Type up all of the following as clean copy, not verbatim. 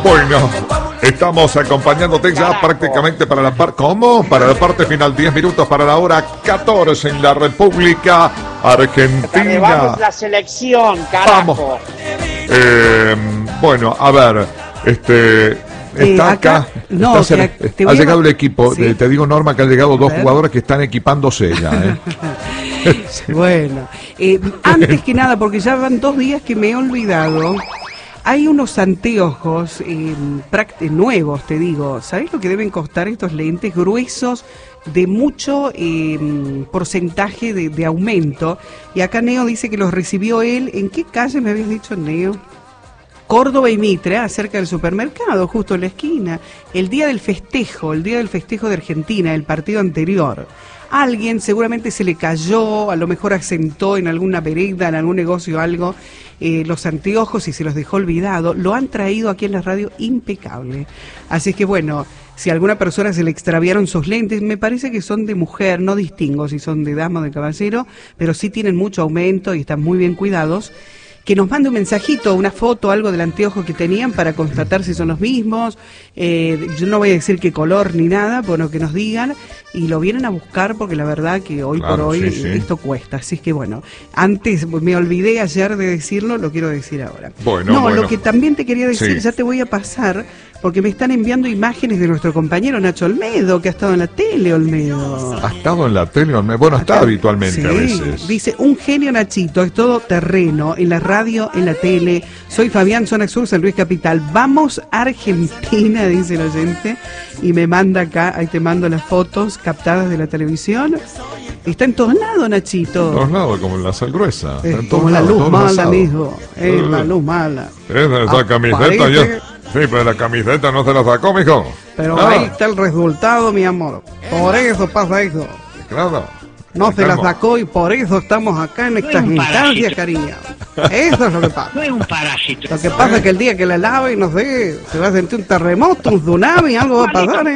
Bueno, estamos acompañándote ya prácticamente para la parte... ¿Cómo? Para la parte final, 10 minutos para la hora 14 en la República Argentina. Vamos la selección, carajo. Vamos. Bueno, a ver, está acá, no, ha llegado el equipo, sí. Te digo, Norma, que han llegado dos jugadores que están equipándose ya, Bueno, antes que nada, porque ya van 2 días que me he olvidado, hay unos anteojos nuevos, te digo. ¿Sabés lo que deben costar estos lentes gruesos de mucho porcentaje de aumento? Y acá Neo dice que los recibió él. ¿En qué calle me habías dicho, Neo? Córdoba y Mitre, cerca del supermercado, justo en la esquina. El día del festejo de Argentina, el partido anterior. Alguien seguramente se le cayó, a lo mejor asentó en alguna vereda, en algún negocio o algo, los anteojos y se los dejó olvidado. Lo han traído aquí en la radio impecable. Así es que bueno, si a alguna persona se le extraviaron sus lentes, me parece que son de mujer, no distingo si son de dama o de caballero, pero sí tienen mucho aumento y están muy bien cuidados. Que nos mande un mensajito, una foto, algo del anteojo que tenían para constatar si son los mismos. Yo no voy a decir qué color ni nada, bueno, que nos digan. Y lo vienen a buscar porque la verdad que hoy por hoy esto cuesta. Así es que bueno, antes me olvidé ayer de decirlo, lo quiero decir ahora. Bueno. Lo que también te quería decir, ya te voy a pasar, porque me están enviando imágenes de nuestro compañero Nacho Olmedo, que ha estado en la tele, Olmedo. ¿Ha estado en la tele, Olmedo? Bueno, está habitualmente a veces. Dice, un genio Nachito, es todo terreno, en la radio, en la tele. Soy Fabián, Zona Sur, San Luis Capital. Vamos Argentina, dice el oyente. Y me manda acá, ahí te mando las fotos captadas de la televisión. Está en todos lados, Nachito. En todos lados, como en la sal gruesa. Como la luz mala, mijo. La luz mala. Esa camiseta ya... Sí, pero la camiseta no se la sacó, mijo. Pero ahí está el resultado, mi amor. Por eso pasa eso. Claro. No se la sacó y por eso estamos acá en estas instancias, cariño. Eso es lo que pasa. No es un parásito. Lo que pasa es que el día que la lave, no sé, se va a sentir un terremoto, un tsunami, algo va a pasar,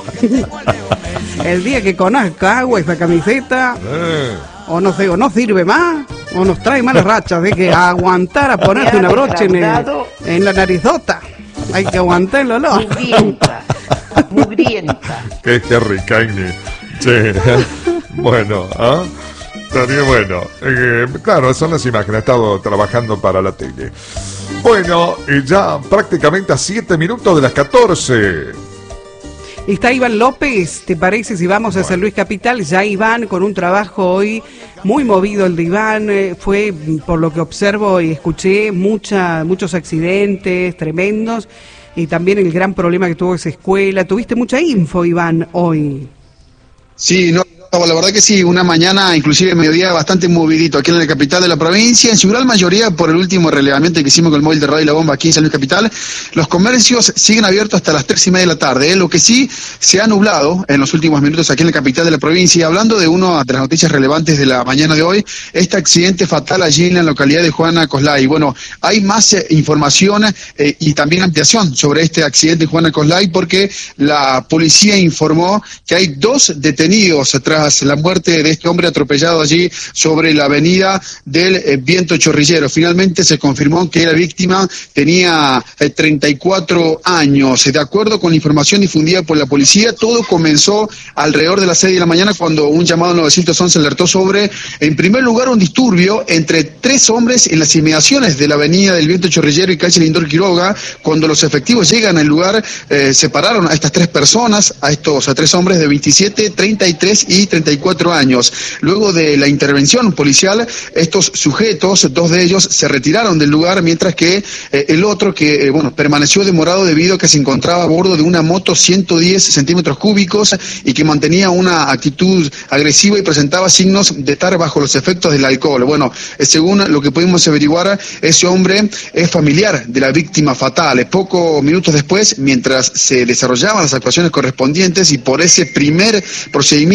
El día que conozca agua esa camiseta, o no sé, o no sirve más, o nos trae malas rachas, de que aguantar a ponerse una brocha en la narizota. Hay que aguantar el olor. Mugrienta. Qué rica, Igni. Che. Bueno, estaría bueno. Claro, son las imágenes. He estado trabajando para la tele. Bueno, y ya prácticamente a 7 minutos de las 14. Está Iván López, ¿te parece si vamos a San Luis Capital? Ya Iván con un trabajo hoy muy movido el de Iván, fue por lo que observo y escuché muchos accidentes tremendos y también el gran problema que tuvo esa escuela. ¿Tuviste mucha info, Iván, hoy? Sí, la verdad que sí, una mañana, inclusive mediodía, bastante movidito aquí en la capital de la provincia, en su gran mayoría por el último relevamiento que hicimos con el móvil de Radio La Bomba aquí en San Luis Capital. Los comercios siguen abiertos hasta las 3:30 de la tarde, Lo que sí se ha nublado en los últimos minutos aquí en la capital de la provincia. Y hablando de una de las noticias relevantes de la mañana de hoy, este accidente fatal allí en la localidad de Juana Coslay. Bueno, hay más información y también ampliación sobre este accidente en Juana Coslay, porque la policía informó que hay 2 detenidos tras la muerte de este hombre atropellado allí sobre la avenida del Viento Chorrillero. Finalmente se confirmó que la víctima tenía 34 años. De acuerdo con la información difundida por la policía, todo comenzó alrededor de las 6 de la mañana cuando un llamado 911 alertó sobre, en primer lugar, un disturbio entre 3 hombres en las inmediaciones de la avenida del Viento Chorrillero y calle Lindor Quiroga. Cuando los efectivos llegan al lugar, separaron a estas 3 personas, a 3 hombres de 27, 33 y 34 años. Luego de la intervención policial, estos sujetos, 2 de ellos, se retiraron del lugar, mientras que el otro, que permaneció demorado debido a que se encontraba a bordo de una moto 110 centímetros cúbicos y que mantenía una actitud agresiva y presentaba signos de estar bajo los efectos del alcohol. Bueno, según lo que pudimos averiguar, ese hombre es familiar de la víctima fatal. Pocos minutos después, mientras se desarrollaban las actuaciones correspondientes y por ese primer procedimiento, la policía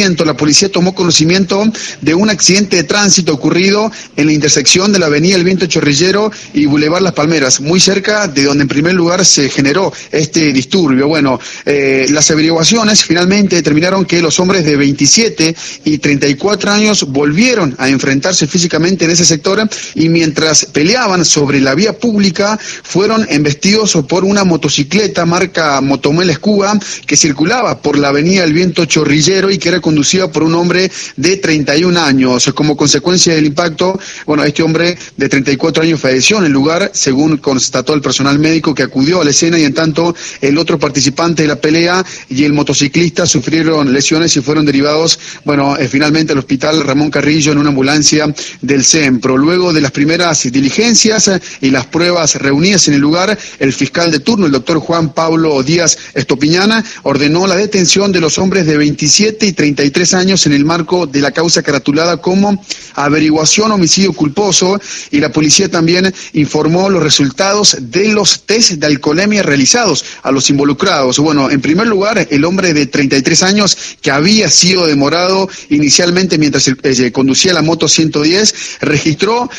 policía tomó conocimiento de un accidente de tránsito ocurrido en la intersección de la avenida El Viento Chorrillero y Boulevard Las Palmeras, muy cerca de donde en primer lugar se generó este disturbio. Bueno, las averiguaciones finalmente determinaron que los hombres de 27 y 34 años volvieron a enfrentarse físicamente en ese sector y mientras peleaban sobre la vía pública fueron embestidos por una motocicleta marca Motomel Escuba que circulaba por la avenida El Viento Chorrillero y que era conducida por un hombre de 31 años. Como consecuencia del impacto, bueno, este hombre de 34 años falleció en el lugar, según constató el personal médico que acudió a la escena, y en tanto el otro participante de la pelea y el motociclista sufrieron lesiones y fueron derivados, bueno, finalmente al hospital Ramón Carrillo en una ambulancia del CEMPRO. Luego de las primeras diligencias y las pruebas reunidas en el lugar, el fiscal de turno, el doctor Juan Pablo Díaz Estopiñana, ordenó la detención de los hombres de 27 y 33 años en el marco de la causa caratulada como averiguación homicidio culposo, y la policía también informó los resultados de los test de alcoholemia realizados a los involucrados. Bueno, en primer lugar, el hombre de 33 años que había sido demorado inicialmente mientras conducía la moto 110 registró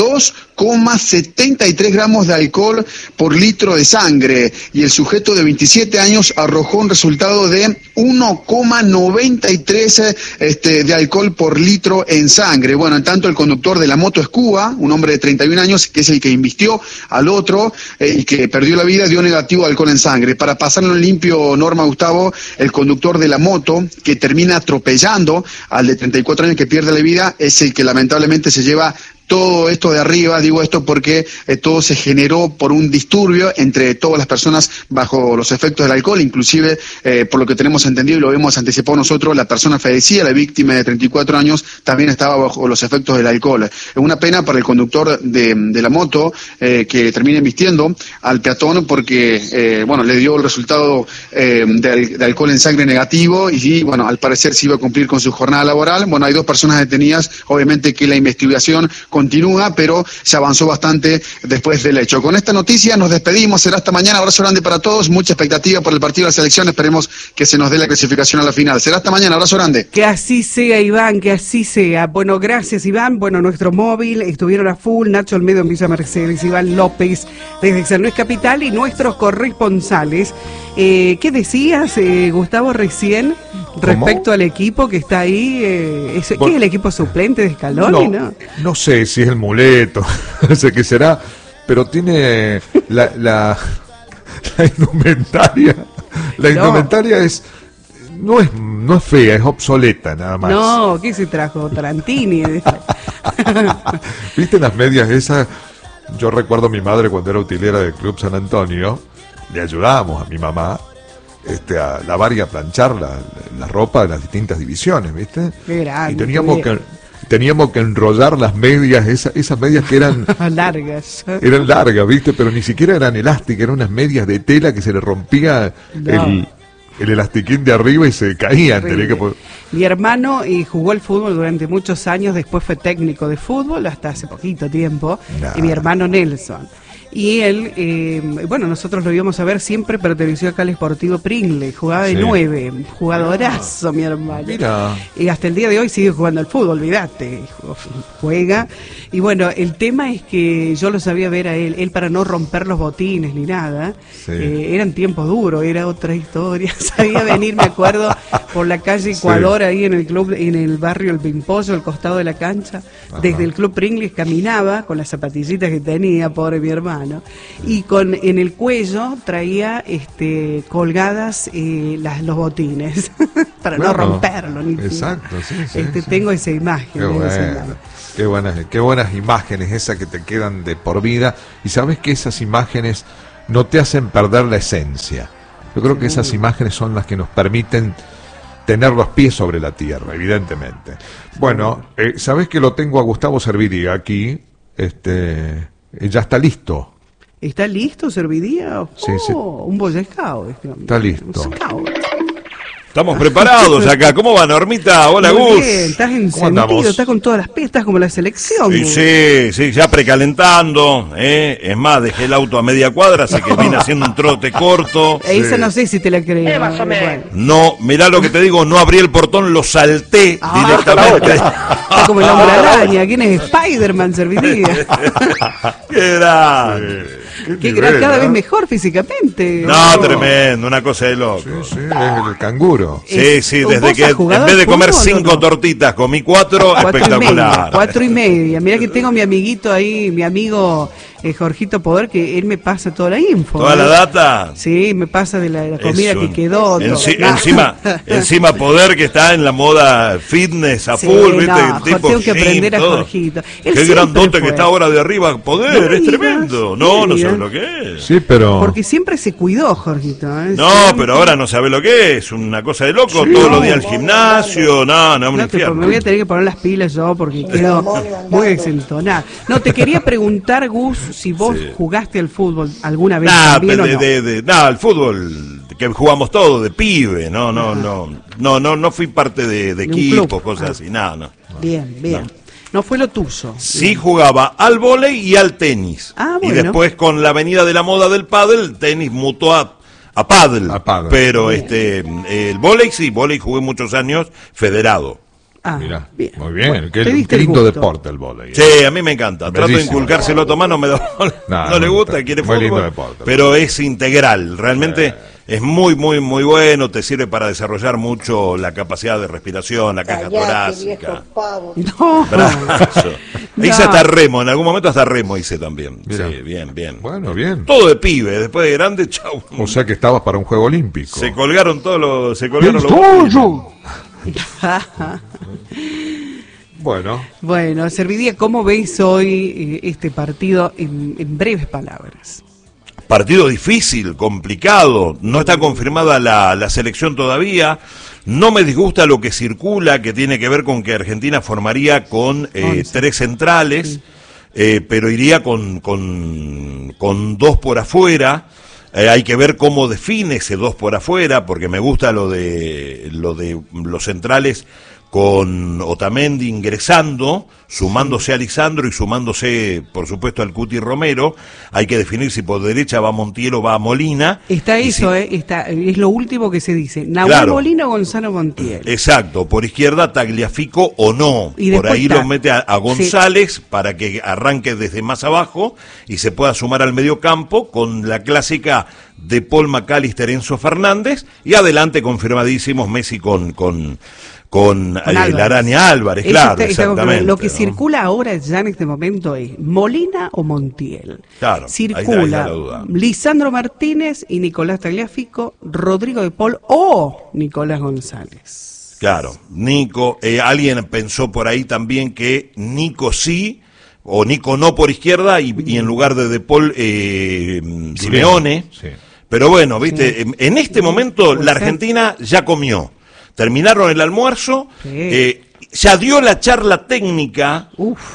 2,73 gramos de alcohol por litro de sangre, y el sujeto de 27 años arrojó un resultado de 1,93 de alcohol por litro en sangre. Bueno, en tanto el conductor de la moto Escuba, un hombre de 31 años, que es el que invistió al otro y que perdió la vida, dio negativo de alcohol en sangre. Para pasarlo en limpio, Norma, Gustavo, el conductor de la moto que termina atropellando al de 34 años que pierde la vida es el que lamentablemente se lleva todo esto de arriba. Digo esto porque todo se generó por un disturbio entre todas las personas bajo los efectos del alcohol, inclusive por lo que tenemos entendido y lo hemos anticipado nosotros, la persona fallecida, la víctima de 34 años, también estaba bajo los efectos del alcohol. Es una pena para el conductor de la moto que termina embistiendo al peatón porque, bueno, le dio el resultado de alcohol en sangre negativo y, bueno, al parecer se iba a cumplir con su jornada laboral. Bueno, hay 2 personas detenidas, obviamente que la investigación continúa, pero se avanzó bastante después del hecho. Con esta noticia nos despedimos, será hasta mañana, abrazo grande para todos, mucha expectativa por el partido de la selección, esperemos que se nos dé la clasificación a la final. Será hasta mañana, abrazo grande. Que así sea, Iván, que así sea. Bueno, gracias, Iván. Bueno, nuestro móvil estuvieron a full, Nacho Olmedo en Villa Mercedes, Iván López desde San Luis Capital y nuestros corresponsales. ¿Qué decías, Gustavo, recién respecto al equipo que está ahí? ¿Qué es el equipo suplente de Scaloni? No sé si es el muleto, no sé qué será, pero tiene la indumentaria. La indumentaria no es fea, es obsoleta nada más. No, ¿qué se trajo? Tarantini. ¿Viste las medias esas? Yo recuerdo a mi madre cuando era utilera del Club San Antonio. Le ayudábamos a mi mamá a lavar y a planchar la ropa de las distintas divisiones, ¿viste? Qué grande, y teníamos que enrollar las medias, esas medias que eran largas. Eran largas, ¿viste? Pero ni siquiera eran elásticas, eran unas medias de tela que se le rompía el elastiquín de arriba y se caían. Mi hermano jugó al fútbol durante muchos años, después fue técnico de fútbol hasta hace poquito tiempo, y mi hermano Nelson. Y él, bueno, nosotros lo íbamos a ver siempre, perteneció acá al Sportivo Pringle, jugaba de 9, jugadorazo, mi hermano. Mira. Y hasta el día de hoy sigue jugando al fútbol, olvídate, juega. Y bueno, el tema es que yo lo sabía ver a él para no romper los botines ni nada, eran tiempos duros, era otra historia, sabía venir, me acuerdo, por la calle Ecuador, ahí en el club, en el barrio El Pimpollo, al costado de la cancha, desde el club Pringles caminaba con las zapatillitas que tenía, pobre mi hermano. Y en el cuello traía colgadas los botines para no romperlo. Exacto, sí. Tengo esa imagen. Qué buenas imágenes esas que te quedan de por vida. Y sabes que esas imágenes no te hacen perder la esencia. Yo creo que esas imágenes son las que nos permiten tener los pies sobre la tierra, evidentemente. Bueno, sabes que lo tengo a Gustavo Serviría aquí. Ya está listo. ¿Está listo, Serviría? Sí. Un boyescao. Está listo. Estamos preparados acá. ¿Cómo va, Normita? Hola, Muy Gus. bien, estás encendido, estás con todas las pistas como la selección. Sí, ya precalentando. Es más, dejé el auto a media cuadra, así que vine haciendo un trote corto. Esa no sé si te la creo. Más o menos. Bueno. No, mirá lo que te digo, no abrí el portón, lo salté directamente. Está como el hombre araña. ¿Quién es? Spider-Man, serviría. ¡Qué grande! Que cada vez mejor físicamente. No, tremendo, una cosa de loco. Sí, es el canguro. Sí, desde ¿Vos que has en jugado vez de al comer fútbol o 5 no? tortitas, comí 4, espectacular. 4:30. Mirá que tengo mi amiguito ahí, mi amigo Jorgito Poder, que él me pasa toda la info. ¿Toda la data? Sí, me pasa de la comida Eso. que quedó. Encima Poder, que está en la moda fitness a Sí, full, ¿viste? no, El tipo tengo que gym, aprender a todo. Jorgito. Él Qué siempre grandote fue. que está ahora de arriba. Poder, No me es digas, tremendo. no No me sabes digas. lo que es. Sí, pero... Porque siempre se cuidó, Jorgito. No, pero ahora no sabe lo que es. Una cosa de loco. Sí, Todos no. los días al gimnasio. No, un No, me infierno. voy a tener que poner las pilas yo porque quedo muy exentonada. No, te quería preguntar, Gus, si vos jugaste al fútbol alguna vez también o no. El fútbol que jugamos todos de pibe. No fui parte de un equipos, club. cosas así. No. Bien. No fue lo tuyo. Sí jugaba al vóley y al tenis. Ah, Y bueno. después con la venida de la moda del pádel, el tenis mutó a pádel. A pádel. Pero el vóley jugué muchos años federado. Ah, Mirá, bien. muy bien. Bueno, qué te diste el lindo gusto. deporte el vóley. Sí, a mí me encanta. Trato de Bellísimo. inculcárselo a Tomás, no me da no le gusta, quiere muy lindo fútbol, deporte. pero es integral. Realmente es muy bueno, te sirve para desarrollar mucho la capacidad de respiración, la caja torácica. No. Brazo. No. Hice hasta remo, en algún momento hasta remo hice también. Mirá. Sí, bien. Bueno, bien. Todo de pibe, después de grande, chau. O sea que estabas para un juego olímpico. Se colgaron todos los... Bueno, Bueno, Servidía, ¿cómo veis hoy este partido en breves palabras? Partido difícil, complicado, no está confirmada la selección todavía, no me disgusta lo que circula, que tiene que ver con que Argentina formaría con 3 centrales, pero iría con 2 por afuera. Hay que ver cómo define ese 2 por afuera, porque me gusta lo de los centrales con Otamendi ingresando, sumándose a Lisandro y sumándose, por supuesto, al Cuti Romero. Hay que definir si por derecha va Montiel o va Molina. Está Y eso, si- es lo último que se dice. Nahuel Claro. Molina o Gonzalo Montiel. Exacto, por izquierda Tagliafico o no. Y Por después ahí está- lo mete a González para que arranque desde más abajo y se pueda sumar al medio campo con la clásica de Paul McAllister, Enzo Fernández, y adelante confirmadísimos Messi con Álvarez. la araña Álvarez, Eso claro, está confirmado. exactamente. Lo que ¿no? circula ahora ya en este momento es Molina o Montiel. Claro, ahí Circula está la duda. Lisandro Martínez y Nicolás Tagliafico, Rodrigo de Paul o Nicolás González. Claro, Nico, alguien pensó por ahí también que Nico sí, o Nico no por izquierda, y en lugar de Paul, Simeone. sí. Pero bueno, viste, en este momento Puede la ser. Argentina ya comió. Terminaron el almuerzo, Sí. ya dio la charla técnica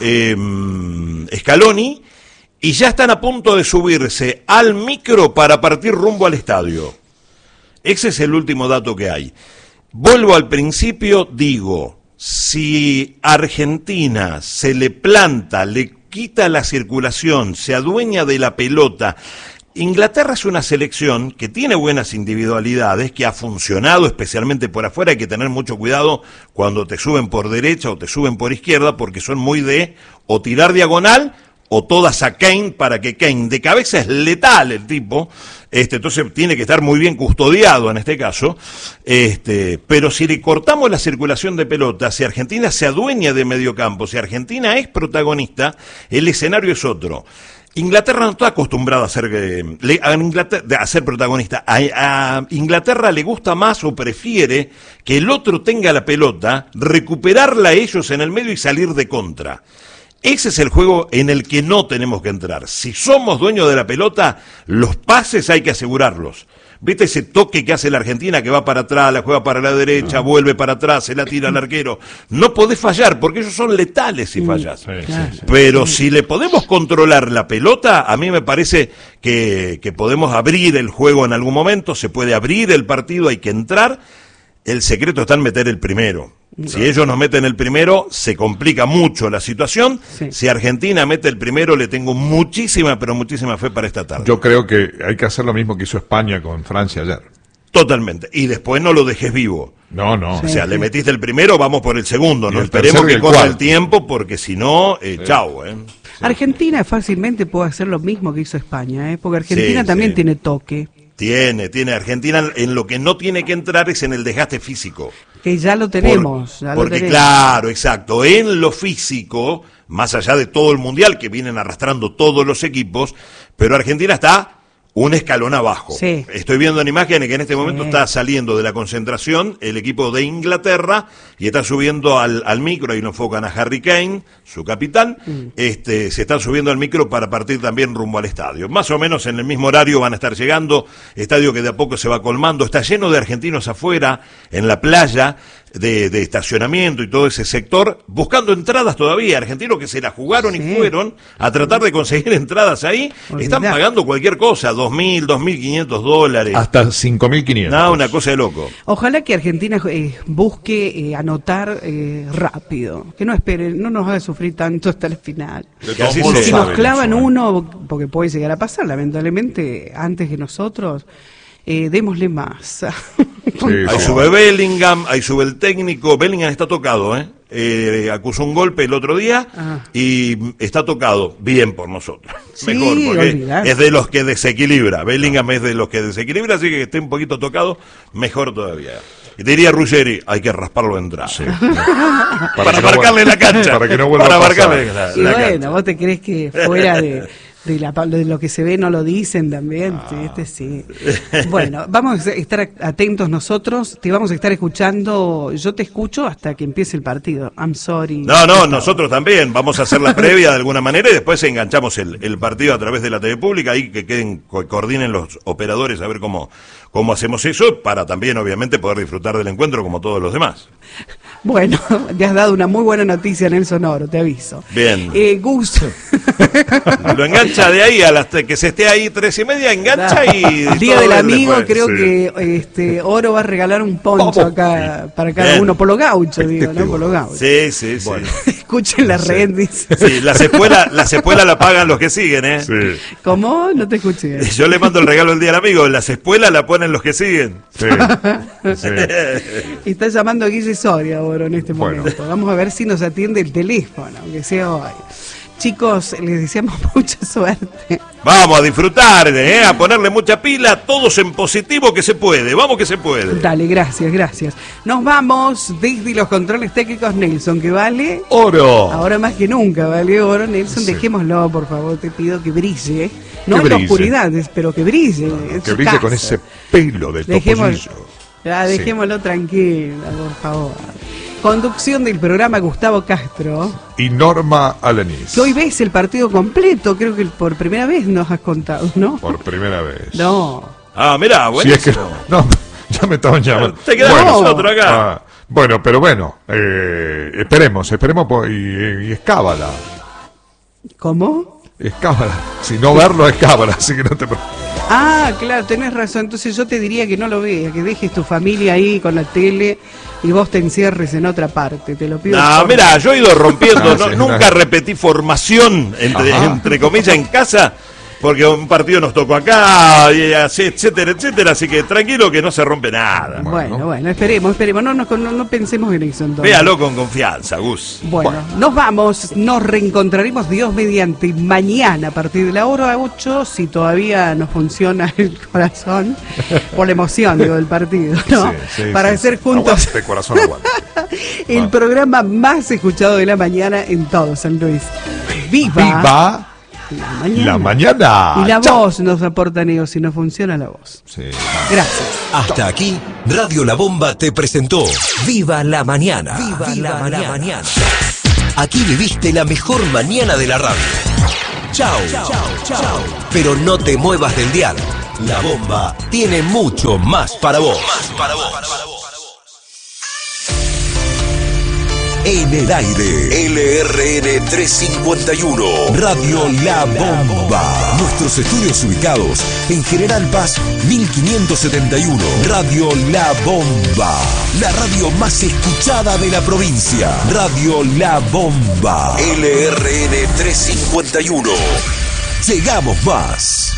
Scaloni, y ya están a punto de subirse al micro para partir rumbo al estadio. Ese es el último dato que hay. Vuelvo al principio, digo, si Argentina se le planta, le quita la circulación, se adueña de la pelota. Inglaterra es una selección que tiene buenas individualidades, que ha funcionado especialmente por afuera. Hay que tener mucho cuidado cuando te suben por derecha o te suben por izquierda, porque son muy de o tirar diagonal o todas a Kane, para que Kane de cabeza es letal el tipo, entonces tiene que estar muy bien custodiado en este caso, pero si le cortamos la circulación de pelota, si Argentina se adueña de medio campo, si Argentina es protagonista, el escenario es otro. Inglaterra no está acostumbrada a ser protagonista. A Inglaterra le gusta más o prefiere que el otro tenga la pelota, recuperarla ellos en el medio y salir de contra. Ese es el juego en el que no tenemos que entrar. Si somos dueños de la pelota, los pases hay que asegurarlos. ¿Viste ese toque que hace la Argentina, que va para atrás, la juega para la derecha, vuelve para atrás, se la tira al arquero? No podés fallar, porque ellos son letales si fallás. Claro. Pero si le podemos controlar la pelota, a mí me parece que podemos abrir el juego en algún momento, se puede abrir el partido, hay que entrar. el secreto está en meter el primero. Si ellos nos meten el primero, se complica mucho la situación. Sí. Si Argentina mete el primero, le tengo muchísima, pero muchísima fe para esta tarde. Yo creo que hay que hacer lo mismo que hizo España con Francia ayer. Totalmente. Y después no lo dejes vivo. No. O sea, le metiste el primero, vamos por el segundo. Y No el esperemos tercero y que el corra el cuarto. tiempo, porque si no, chau. Argentina fácilmente puede hacer lo mismo que hizo España, porque Argentina Sí, también sí. tiene toque, Tiene. Argentina en lo que no tiene que entrar es en el desgaste físico. que ya lo tenemos. Porque claro, exacto, en lo físico, más allá de todo el mundial que vienen arrastrando todos los equipos, pero Argentina está un escalón abajo. Sí. Estoy viendo en imágenes que en este momento Sí. está saliendo de la concentración el equipo de Inglaterra y está subiendo al micro, ahí lo enfocan a Harry Kane, su capitán, se están subiendo al micro para partir también rumbo al estadio. Más o menos en el mismo horario van a estar llegando, estadio que de a poco se va colmando, está lleno de argentinos afuera, en la playa, de estacionamiento y todo ese sector, buscando entradas todavía, argentinos que se la jugaron Sí. y fueron a tratar de conseguir entradas ahí, están Olvidá. pagando cualquier cosa, $2.000, $2.500. Hasta 5.500. No, una cosa de loco. Ojalá que Argentina busque anotar rápido, que no esperen, no nos haga sufrir tanto hasta el final. De Que así todos modos sea. Si lo nos saben clavan eso, ¿eh? uno, porque puede llegar a pasar, lamentablemente, antes que nosotros, démosle más. Sí, Ahí sí. sube Bellingham, ahí sube el técnico. Bellingham está tocado, acusó un golpe el otro día y está tocado. Bien por nosotros. Sí, Mejor, porque olvidate. es de los que desequilibra. Bellingham es de los que desequilibra, así que esté un poquito tocado, mejor todavía. Y diría Ruggeri, hay que rasparlo de entrada. Sí. Para que no marcarle vuelva- la cancha. Para que no vuelva Para a pasar. marcarle la Y bueno, cancha. vos te crees que fuera de lo que se ve no lo dicen también. Sí. Bueno, vamos a estar atentos nosotros, te vamos a estar escuchando, yo te escucho hasta que empiece el partido. I'm sorry. No, nosotros también. Vamos a hacer la previa de alguna manera y después enganchamos el partido a través de la TV pública. Ahí que coordinen los operadores a ver cómo hacemos eso para también, obviamente, poder disfrutar del encuentro como todos los demás. Bueno, te has dado una muy buena noticia, Nelson Oro, te aviso. Bien. Gus. Lo engancha de ahí a las que se esté ahí 3:30, engancha y... El Día todo del el Amigo, después. creo sí. que Oro va a regalar un poncho Vamos. acá para cada Bien. uno, por lo gaucho, digo, ¿no? Efectivo. Por lo gaucho. Sí. Bueno. Escuchen la red, dice. Sí, las espuelas la pagan los que siguen, ¿eh? Sí, ¿Cómo? No te escuché. Yo le mando el regalo el Día del Amigo, las espuelas la ponen los que siguen. sí. Sí. Está llamando a Guille Soria ahora en este Bueno. momento. Vamos a ver si nos atiende el teléfono, aunque sea hoy. Chicos, les deseamos mucha suerte. Vamos a disfrutar, a ponerle mucha pila, todos en positivo que se puede, vamos que se puede. Dale, gracias. Nos vamos desde los controles técnicos, Nelson, que vale. Oro. Ahora más que nunca, vale oro, Nelson, Sí. dejémoslo, por favor, te pido que brille. No Que en la brille. oscuridad, pero que brille. en Que su brille con casa. ese pelo de Dejémoslo, topollillo. dejémoslo tranquilo, por favor. Conducción del programa Gustavo Castro. Y Norma Alanis. Que hoy ves el partido completo, creo que por primera vez nos has contado, ¿no? Por primera vez. No. Ah, mirá, Si bueno. es que no, ya me estaban llamando. Te quedamos Bueno. nosotros acá. Bueno, pero bueno, esperemos y es cábala. ¿Cómo? Es cábala. Si no verlo es cábala, así que no te preocupes. Ah, claro, tenés razón. Entonces yo te diría que no lo veas, que dejes tu familia ahí con la tele y vos te encierres en otra parte. Te lo pido. No, por- mira, yo he ido rompiendo, Ah, sí, nunca repetí formación, Ajá. entre comillas, en casa, porque un partido nos tocó acá, y así, etcétera, así que tranquilo que no se rompe nada. Bueno, esperemos. No pensemos en eso entonces. Véalo con confianza, Gus. Bueno, nos vamos, nos reencontraremos Dios mediante mañana a partir de la hora 8, si todavía no funciona el corazón, por la emoción digo, del partido, ¿no? Sí, Para sí, hacer sí. juntos Aguante, corazón, aguante. el programa más escuchado de la mañana en todo San Luis. ¡Viva! Viva la mañana! la mañana. Y la Chao. voz nos aporta, Neo, si no funciona la voz. Sí. Gracias. Hasta aquí, Radio La Bomba te presentó Viva la Mañana. Viva la mañana. Aquí viviste la mejor mañana de la radio. Chau. Pero no te muevas del dial. La Bomba tiene mucho más para vos. En el aire, LRN 351, Radio La Bomba. Nuestros estudios ubicados en General Paz 1571. Radio La Bomba, la radio más escuchada de la provincia. Radio La Bomba, LRN 351. Llegamos más.